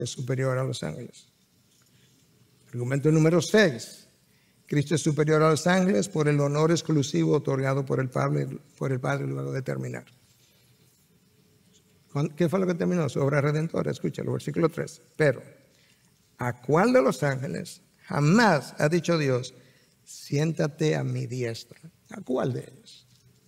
es superior a los ángeles. Argumento número 6. Cristo es superior a los ángeles por el honor exclusivo otorgado por el Padre luego de terminar. ¿Qué fue lo que terminó? Su obra redentora. Escúchalo, versículo 3. Pero, ¿a cuál de los ángeles jamás ha dicho Dios, siéntate a mi diestra? ¿A cuál de ellos?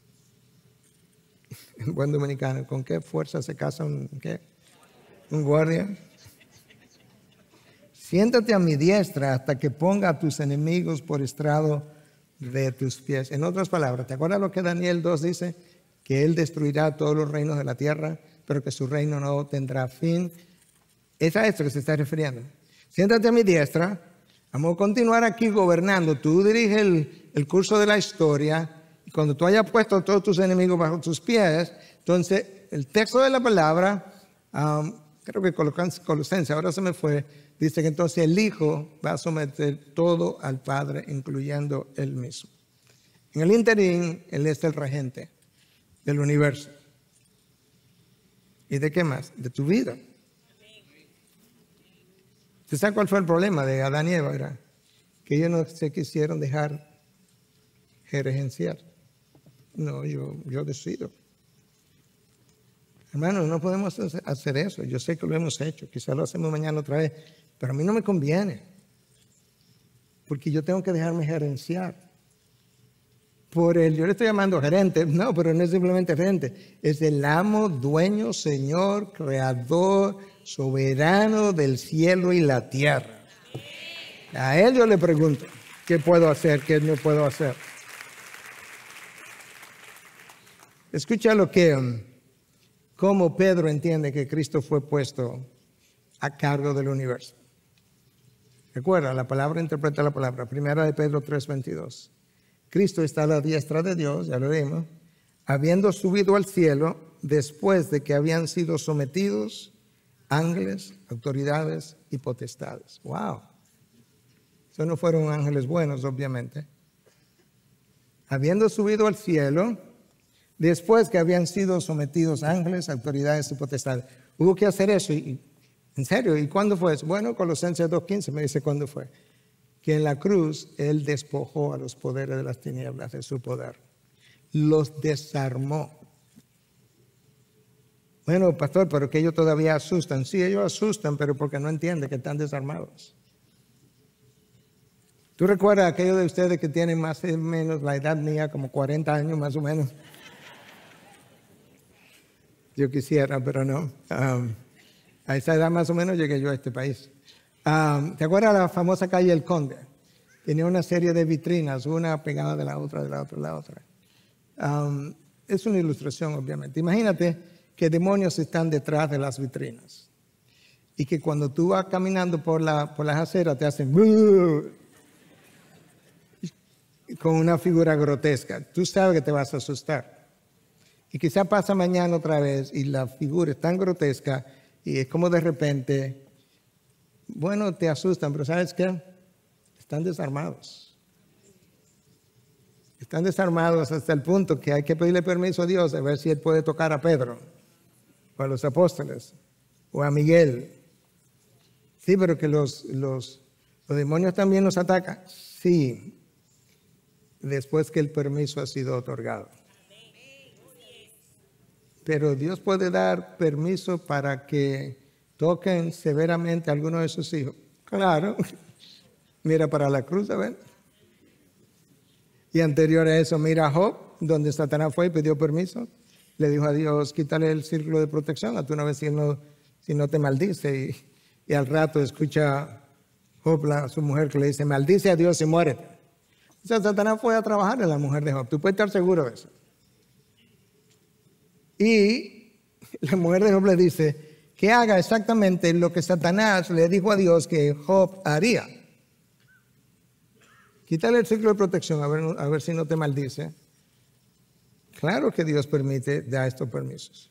En buen dominicano, ¿con qué fuerza se casa un guardia? Siéntate a mi diestra hasta que ponga a tus enemigos por estrado de tus pies. En otras palabras, ¿te acuerdas lo que Daniel 2 dice? Que él destruirá todos los reinos de la tierra, pero que su reino no tendrá fin. Es a esto que se está refiriendo. Siéntate a mi diestra, vamos a continuar aquí gobernando. Tú diriges el curso de la historia, y cuando tú hayas puesto a todos tus enemigos bajo tus pies, entonces el texto de la palabra, creo que Colosenses, ahora se me fue, dice que entonces el Hijo va a someter todo al Padre, incluyendo él mismo. En el interín, él es el regente del universo. ¿Y de qué más? De tu vida. ¿Usted sabe cuál fue el problema de Adán y Eva? Era que ellos no se quisieron dejar gerenciar. No, yo decido. Hermanos, no podemos hacer eso. Yo sé que lo hemos hecho. Quizás lo hacemos mañana otra vez. Pero a mí no me conviene. Porque yo tengo que dejarme gerenciar. Yo le estoy llamando gerente. No, pero no es simplemente gerente. Es el amo, dueño, señor, creador, soberano del cielo y la tierra. A él yo le pregunto, ¿qué puedo hacer? ¿Qué no puedo hacer? Escucha cómo Pedro entiende que Cristo fue puesto a cargo del universo. Recuerda, la palabra interpreta la palabra. Primera de Pedro 3:22. Cristo está a la diestra de Dios, ya lo vimos, habiendo subido al cielo después de que habían sido sometidos ángeles, autoridades y potestades. ¡Wow! Esos no fueron ángeles buenos, obviamente. Habiendo subido al cielo después que habían sido sometidos ángeles, autoridades y potestades. Hubo que hacer eso. ¿En serio? ¿Y cuándo fue eso? Bueno, Colosenses 2:15 me dice cuándo fue. Que en la cruz Él despojó a los poderes de las tinieblas de su poder. Los desarmó. Bueno, pastor, pero que ellos todavía asustan. Sí, ellos asustan, pero porque no entienden que están desarmados. ¿Tú recuerdas a aquellos de ustedes que tienen más o menos la edad mía, como 40 años más o menos? Yo quisiera, pero no. A esa edad más o menos llegué yo a este país. ¿Te acuerdas la famosa calle El Conde? Tenía una serie de vitrinas, una pegada de la otra, de la otra, de la otra. Es una ilustración, obviamente. Imagínate que demonios están detrás de las vitrinas. Y que cuando tú vas caminando por las aceras te hacen con una figura grotesca. Tú sabes que te vas a asustar. Y quizá pasa mañana otra vez y la figura es tan grotesca y es como de repente, bueno, te asustan, pero ¿sabes qué? Están desarmados. Están desarmados hasta el punto que hay que pedirle permiso a Dios a ver si Él puede tocar a Pedro o a los apóstoles o a Miguel. Sí, pero que los demonios también nos atacan. Sí, después que el permiso ha sido otorgado. Pero Dios puede dar permiso para que toquen severamente a alguno de sus hijos. Claro. Mira para la cruz, a ver. Y anterior a eso, mira a Job, donde Satanás fue y pidió permiso. Le dijo a Dios, quítale el círculo de protección a tu vecino si no te maldice. Y al rato escucha Job a su mujer que le dice, maldice a Dios y muérete. O sea, Satanás fue a trabajar en la mujer de Job. Tú puedes estar seguro de eso. Y la mujer de Job le dice que haga exactamente lo que Satanás le dijo a Dios que Job haría. Quítale el ciclo de protección a ver si no te maldice. Claro que Dios da estos permisos.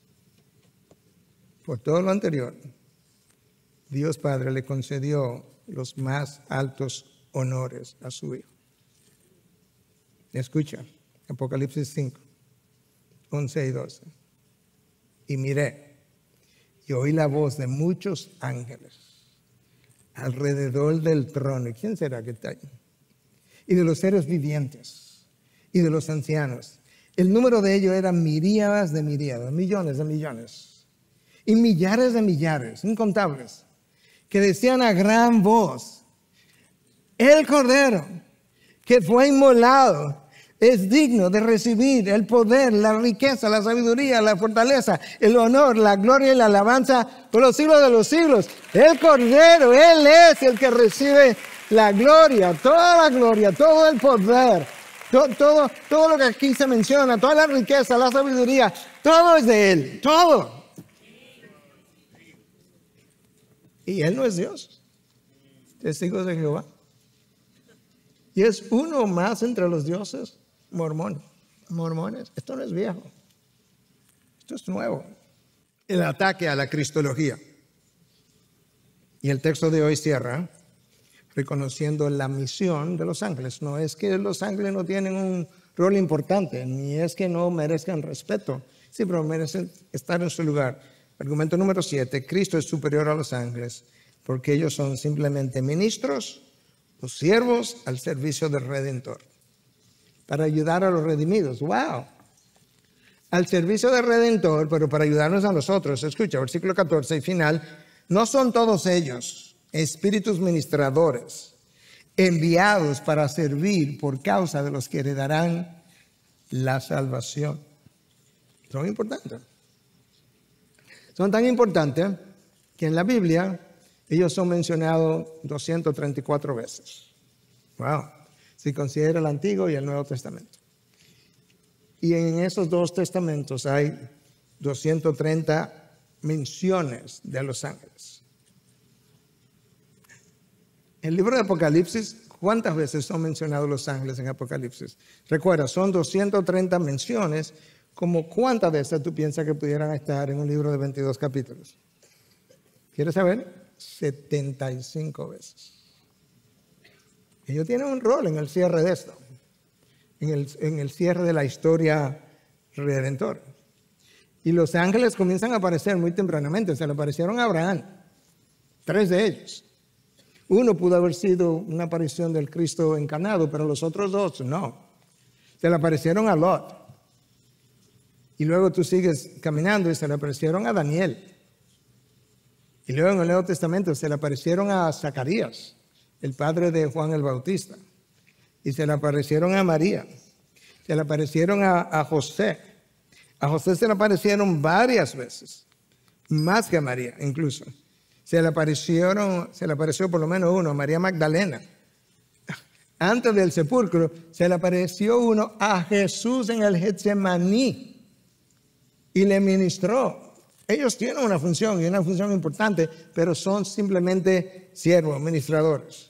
Por todo lo anterior, Dios Padre le concedió los más altos honores a su Hijo. Escucha, Apocalipsis 5, 11 y 12. Y miré, y oí la voz de muchos ángeles alrededor del trono. ¿Y quién será que está ahí? Y de los seres vivientes y de los ancianos. El número de ellos era miríadas de miríadas, millones de millones y millares de millares, incontables, que decían a gran voz: el Cordero que fue inmolado es digno de recibir el poder, la riqueza, la sabiduría, la fortaleza, el honor, la gloria y la alabanza por los siglos de los siglos. El Cordero, Él es el que recibe la gloria, todo el poder, todo lo que aquí se menciona, toda la riqueza, la sabiduría, todo es de Él, todo. Y Él no es Dios, testigos de Jehová. Y es uno más entre los dioses mormones. Esto no es viejo, esto es nuevo. El ataque a la cristología. Y el texto de hoy cierra reconociendo la misión de los ángeles. No es que los ángeles no tienen un rol importante, ni es que no merezcan respeto. Sí, pero merecen estar en su lugar. Argumento número 7, Cristo es superior a los ángeles porque ellos son simplemente ministros o siervos al servicio del Redentor, para ayudar a los redimidos. ¡Wow! Al servicio del Redentor, pero para ayudarnos a nosotros. Escucha, versículo 14 y final. No son todos ellos espíritus ministradores, enviados para servir por causa de los que heredarán la salvación. Son importantes. Son tan importantes que en la Biblia ellos son mencionados 234 veces. ¡Wow! Si considera el Antiguo y el Nuevo Testamento. Y en esos dos testamentos hay 230 menciones de los ángeles. El libro de Apocalipsis, ¿cuántas veces son mencionados los ángeles en Apocalipsis? Recuerda, son 230 menciones. ¿Como cuántas veces tú piensas que pudieran estar en un libro de 22 capítulos? ¿Quieres saber? 75 veces. Ellos tienen un rol en el cierre de esto, en el cierre de la historia redentora. Y los ángeles comienzan a aparecer muy tempranamente. Se le aparecieron a Abraham, 3 de ellos. Uno pudo haber sido una aparición del Cristo encarnado, pero los otros 2 no. Se le aparecieron a Lot. Y luego tú sigues caminando y se le aparecieron a Daniel. Y luego en el Nuevo Testamento se le aparecieron a Zacarías, el padre de Juan el Bautista. Y se le aparecieron a María. Se le aparecieron a José. A José se le aparecieron varias veces, más que a María incluso. Se le apareció por lo menos uno, a María Magdalena. Antes del sepulcro se le apareció uno a Jesús en el Getsemaní y le ministró. Ellos tienen una función y una función importante, pero son simplemente siervos, ministradores.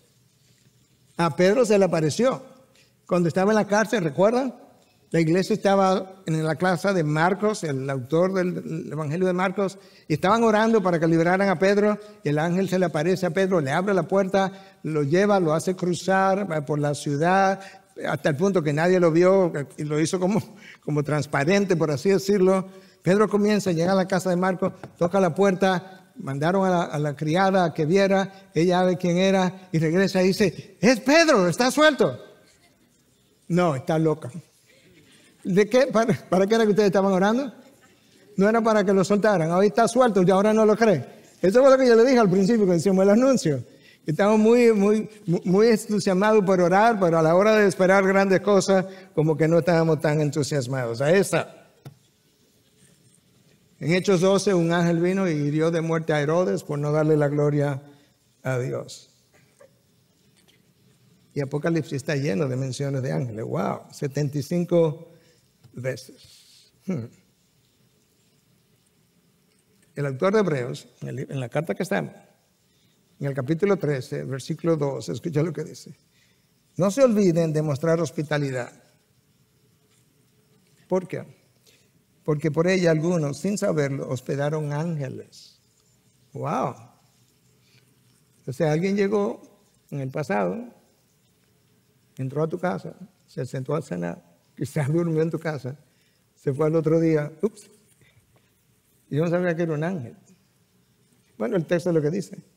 A Pedro se le apareció cuando estaba en la cárcel, ¿recuerdan? La iglesia estaba en la clase de Marcos, el autor del Evangelio de Marcos, y estaban orando para que liberaran a Pedro. El ángel se le aparece a Pedro, le abre la puerta, lo lleva, lo hace cruzar por la ciudad, hasta el punto que nadie lo vio, y lo hizo como transparente, por así decirlo. Pedro comienza, llega a la casa de Marcos, toca la puerta, mandaron a la criada que viera, ella sabe quién era, y regresa y dice: es Pedro, está suelto. No, está loca. ¿De qué? ¿Para qué era que ustedes estaban orando? No era para que lo soltaran. Hoy está suelto y ahora no lo cree. Eso fue lo que yo le dije al principio cuando hicimos el anuncio. Estamos muy entusiasmados por orar, pero a la hora de esperar grandes cosas, como que no estábamos tan entusiasmados. A esa. En Hechos 12, un ángel vino y hirió de muerte a Herodes por no darle la gloria a Dios. Y Apocalipsis está lleno de menciones de ángeles. ¡Wow! 75 veces. El autor de Hebreos, en la carta que estamos, en el capítulo 13, versículo 2, escucha lo que dice. No se olviden de mostrar hospitalidad. ¿Por qué? Porque por ella algunos, sin saberlo, hospedaron ángeles. ¡Wow! O sea, alguien llegó en el pasado, entró a tu casa, se sentó a cenar, quizás durmió en tu casa, se fue al otro día, ups, y yo no sabía que era un ángel. Bueno, el texto es lo que dice.